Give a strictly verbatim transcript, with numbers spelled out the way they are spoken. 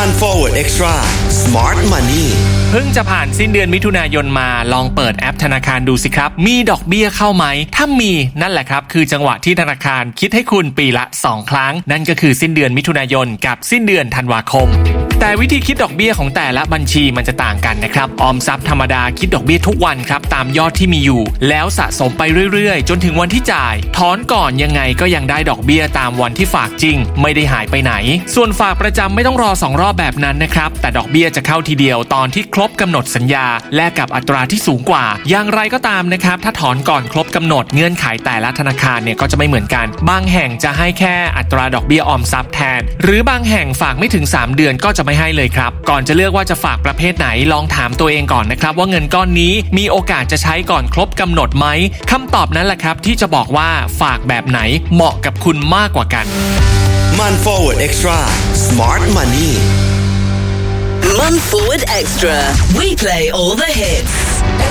มัน Forward Extra Smart Money เพิ่งจะผ่านสิ้นเดือนมิถุนายนมาลองเปิดแอปธนาคารดูสิครับมีดอกเบี้ยเข้าไหมถ้ามีนั่นแหละครับคือจังหวะที่ธนาคารคิดให้คุณปีละสองครั้งนั่นก็คือสิ้นเดือนมิถุนายนกับสิ้นเดือนธันวาคมแต่วิธีคิดดอกเบี้ยของแต่ละบัญชีมันจะต่างกันนะครับออมทรัพย์ธรรมดาคิดดอกเบี้ยทุกวันครับตามยอดที่มีอยู่แล้วสะสมไปเรื่อยๆจนถึงวันที่จ่ายถอนก่อนยังไงก็ยังได้ดอกเบี้ยตามวันที่ฝากจริงไม่ได้หายไปไหนส่วนฝากประจำไม่ต้องรอสองรอบแบบนั้นนะครับแต่ดอกเบี้ยจะเข้าทีเดียวตอนที่ครบกำหนดสัญญาแลกกับอัตราที่สูงกว่าอย่างไรก็ตามนะครับถ้าถอนก่อนครบกำหนดเงื่อนไขแต่ละธนาคารเนี่ยก็จะไม่เหมือนกันบางแห่งจะให้แค่อัตราดอกเบี้ยออมทรัพย์แทนหรือบางแห่งฝากไม่ถึงสามเดือนก็จะไม่ให้เลยครับก่อนจะเลือกว่าจะฝากประเภทไหนลองถามตัวเองก่อนนะครับว่าเงินก้อนนี้มีโอกาสจะใช้ก่อนครบกำหนดไหมคำตอบนั้นแหละครับที่จะบอกว่าฝากแบบไหนเหมาะกับคุณมากกว่ากันมัน Forward Extra Smart Money มัน Forward Extra We play all the hits